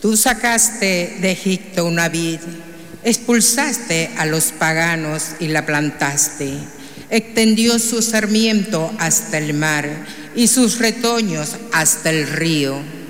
Tú sacaste de Egipto una vid, expulsaste a los paganos y la plantaste. Extendió su sarmiento hasta el mar y sus retoños hasta el río.